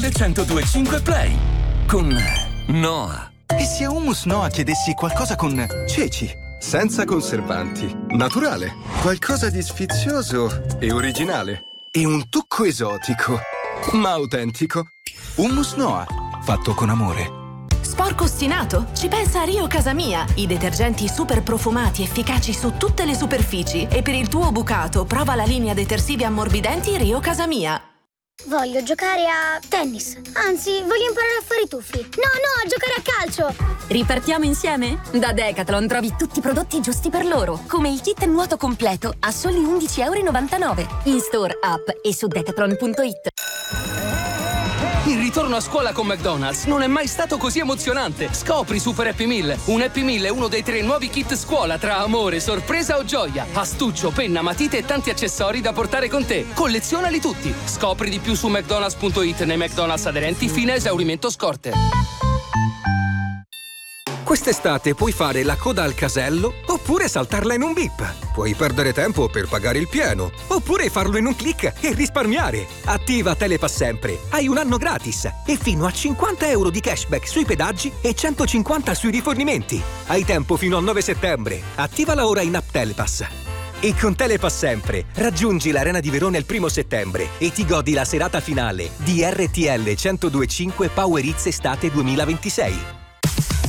102.5 Play con Noah. E se a Hummus Noah chiedessi qualcosa con ceci? Senza conservanti, naturale, qualcosa di sfizioso e originale. E un tocco esotico, Ma autentico. Hummus Noah, fatto con amore. Sporco ostinato? Ci pensa Rio Casamia. I detergenti super profumati efficaci su tutte le superfici. E per il tuo bucato prova la linea detersivi ammorbidenti Rio Casamia. Voglio giocare a tennis. Anzi, voglio imparare a fare i tuffi. No, a giocare a calcio. Ripartiamo insieme? Da Decathlon trovi tutti i prodotti giusti per loro, come il kit nuoto completo a soli €11,99. In store, app e su decathlon.it. Il ritorno a scuola con McDonald's non è mai stato così emozionante. Scopri Super Happy Meal. Un Happy Meal è uno dei 3 nuovi kit scuola tra amore, sorpresa o gioia. Astuccio, penna, matite e tanti accessori da portare con te. Collezionali tutti. Scopri di più su mcdonalds.it nei McDonald's aderenti fino a esaurimento scorte. Quest'estate puoi fare la coda al casello oppure saltarla in un bip. Puoi perdere tempo per pagare il pieno oppure farlo in un click e risparmiare. Attiva Telepass Sempre. Hai un anno gratis e fino a €50 di cashback sui pedaggi e 150 sui rifornimenti. Hai tempo fino al 9 settembre. Attivala ora in app Telepass. E con Telepass Sempre raggiungi l'Arena di Verona il 1 settembre e ti godi la serata finale di RTL 102.5 Power Hits Estate 2026.